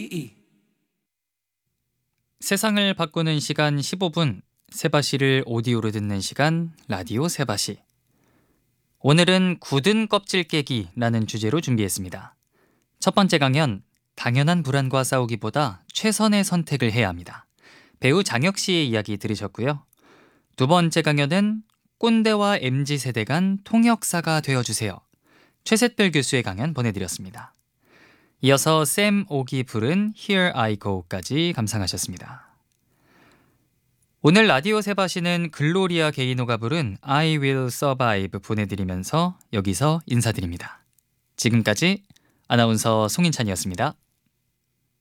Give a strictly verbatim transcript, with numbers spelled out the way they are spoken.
E. 세상을 바꾸는 시간 십오 분, 세바시를 오디오로 듣는 시간 라디오 세바시. 오늘은 굳은 껍질 깨기라는 주제로 준비했습니다. 첫 번째 강연, 당연한 불안과 싸우기보다 최선의 선택을 해야 합니다. 배우 장혁 씨의 이야기 들으셨고요. 두 번째 강연은 꼰대와 엠지 세대 간 통역사가 되어주세요. 최셋별 교수의 강연 보내드렸습니다. 이어서 샘 옥이 부른 Here I Go까지 감상하셨습니다. 오늘 라디오 세바시는 글로리아 게이노가 부른 I Will Survive 보내드리면서 여기서 인사드립니다. 지금까지 아나운서 송인찬이었습니다.